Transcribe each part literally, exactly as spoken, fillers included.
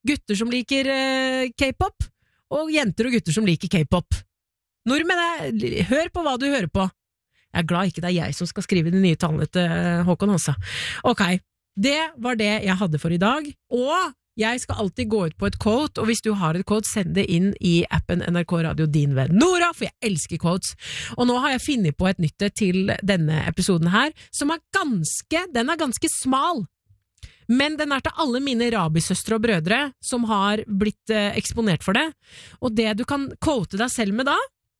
gutter som liker uh, K-pop, og jenter og gutter som liker K-pop. Nordmenn, hør på hva du hører på. Jeg er glad ikke det er jeg som skal skrive de nye tallene til Håkon Hansa. Ok, det var det jeg hadde for i dag, og jeg skal alltid gå ut på et quote, og hvis du har et quote, send det inn i appen N R K Radio Din Venn Nora, for jeg elsker quotes. Og nå har jeg funnet på et nytt til denne episoden her, som er ganske, den er ganske smal. Men den er til alle mine rabisøstre og brødre som har blitt eh, eksponert for det. Og det du kan quote deg selv med da,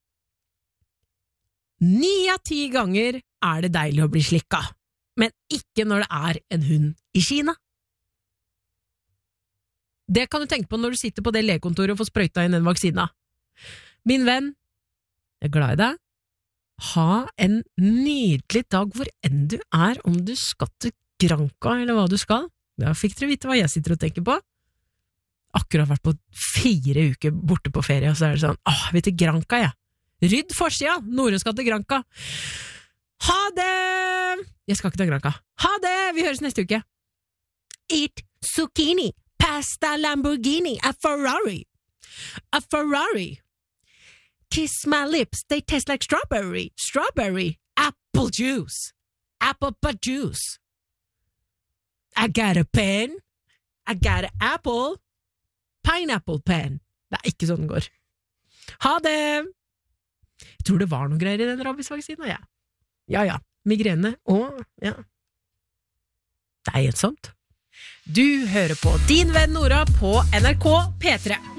ni av ti ganger er det deilig å bli slikka, men ikke når det er en hund i Kina. Det kan du tenke på når du sitter på det legekontoret og får sprøyta inn en vaksina. Min venn, jeg er glad i deg. Ha en nydelig dag hvor enn du er, om du skal til Granca eller hva du skal. Da fikk dere vite hva jeg sitter og tenker på. Akkurat vært på fire uker borte på ferie, og så er det sånn, åh, vi er til Granca, jeg. Rydd forsida, Nore skal til Granca. Ha det! Jeg skal ikke til Granca. Ha det! Vi høres neste uke. Eat zucchini. Pasta, Lamborghini, a Ferrari. A Ferrari. Kiss my lips, they taste like strawberry. Strawberry. Apple juice. Apple butt juice. I got a pen. I got an apple. Pineapple pen. Det er ikke sånn den går. Ha det! Jeg tror det var noe greier i den rabiesvaksinen, ja. Ja, ja. Migrene. Og, ja. Det er ensomt. Du hører på Din Venn Nora på N R K P tre.